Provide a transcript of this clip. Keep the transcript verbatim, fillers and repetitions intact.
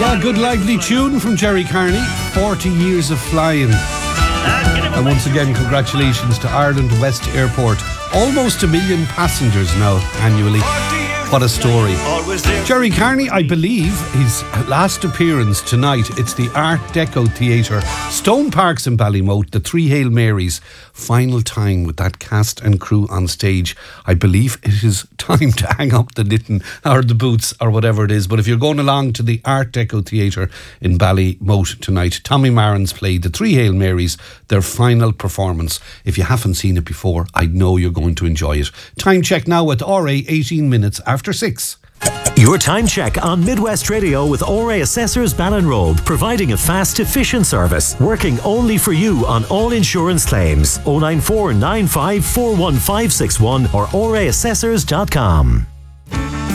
Yeah, good lively tune from Jerry Carney, forty years of flying. And once again, congratulations to Ireland West Airport. Almost a million passengers now annually. What a story. Jerry Carney, I believe, his last appearance tonight, it's the Art Deco Theatre, Stone Parks in Ballymote, the Three Hail Marys. Final time with that cast and crew on stage. I believe it is time to hang up the knitting or the boots or whatever it is. But if you're going along to the Art Deco Theatre in Ballymote tonight, Tommy Marin's played the Three Hail Marys, their final performance. If you haven't seen it before, I know you're going to enjoy it. Time check now at R A, eighteen minutes after six. Your time check on Midwest Radio with O R A Assessors Ballinrobe, providing a fast, efficient service, working only for you on all insurance claims. oh nine four nine five four one five six one or O R A assessors dot com.